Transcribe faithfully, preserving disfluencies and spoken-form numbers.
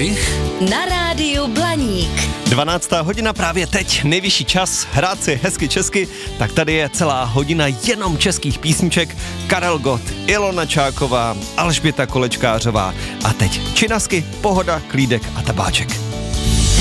Wich na rádiu Blaník. dvanáctá hodina právě teď, nejvyšší čas hrát si hezky česky, tak tady je celá hodina jenom českých písniček. Karel Gott, Ilona Čáková, Alžběta Kolečkářová a teď činasky, Pohoda, Klídek a Tabáček.